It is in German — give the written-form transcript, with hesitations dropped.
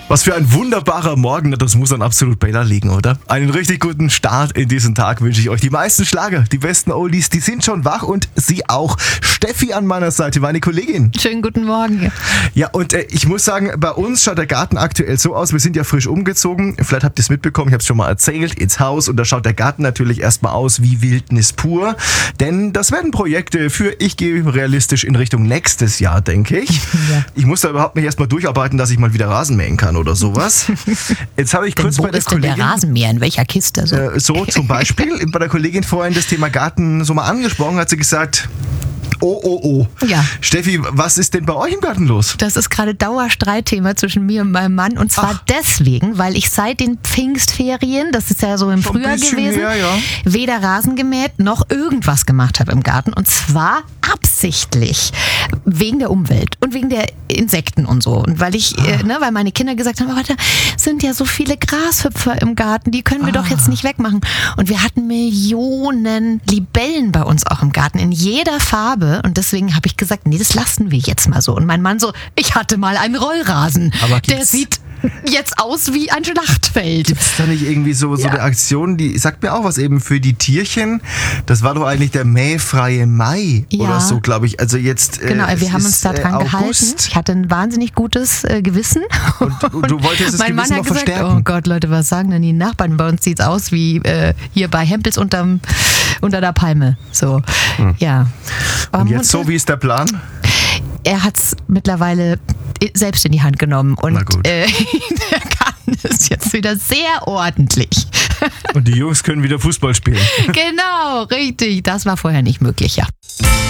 Was für ein wunderbarer Morgen, das muss an Absolut Bella liegen, oder? Einen richtig guten Start in diesen Tag wünsche ich euch. Die meisten Schlager, die besten Oldies, die sind schon wach und sie auch. Steffi an meiner Seite, meine Kollegin. Schönen guten Morgen. Ja, und ich muss sagen, bei uns schaut der Garten aktuell so aus, wir sind ja frisch umgezogen. Vielleicht habt ihr es mitbekommen, ich habe es schon mal erzählt, ins Haus. Und da schaut der Garten natürlich erstmal aus wie Wildnis pur. Denn das werden Projekte für, ich gehe realistisch in Richtung nächstes Jahr, denke ich. Ja. Ich muss da überhaupt nicht erstmal durcharbeiten, dass ich mal wieder Rasen mähen kann oder sowas. Jetzt habe ich kurz bei der Wo ist denn Kollegin... der Rasenmäher? In welcher Kiste? So zum Beispiel, bei der Kollegin vorhin das Thema Garten so mal angesprochen, hat sie gesagt... Oh. Ja. Steffi, was ist denn bei euch im Garten los? Das ist gerade Dauerstreitthema zwischen mir und meinem Mann. Und zwar deswegen, weil ich seit den Pfingstferien, das ist ja so im Schon ein Frühjahr bisschen gewesen, her, ja. weder Rasen gemäht noch irgendwas gemacht habe im Garten. Und zwar absichtlich. Wegen der Umwelt und wegen der Insekten und so. Und weil weil meine Kinder gesagt haben, aber da sind ja so viele Grashüpfer im Garten, die können wir doch jetzt nicht wegmachen. Und wir hatten Millionen Libellen bei uns auch im Garten, in jeder Farbe. Und deswegen habe ich gesagt, nee, das lassen wir jetzt mal so. Und mein Mann so, ich hatte mal einen Rollrasen. Aber der sieht jetzt aus wie ein Schlachtfeld. Gibt es da nicht irgendwie so eine Aktion, die sagt mir auch was eben für die Tierchen? Das war doch eigentlich der mähfreie Mai oder so, glaube ich. Also jetzt genau, wir haben uns da dran gehalten. Ich hatte ein wahnsinnig gutes Gewissen. Und du wolltest das mein Gewissen Mann noch hat gesagt, verstärken. oh Gott, Leute, was sagen denn die Nachbarn? Bei uns sieht es aus wie hier bei Hempels unter der Palme. So, ja. Und jetzt so, wie ist der Plan? Er hat es mittlerweile selbst in die Hand genommen und Na gut. der Garten ist jetzt wieder sehr ordentlich. Und die Jungs können wieder Fußball spielen. Genau, richtig. Das war vorher nicht möglich, ja.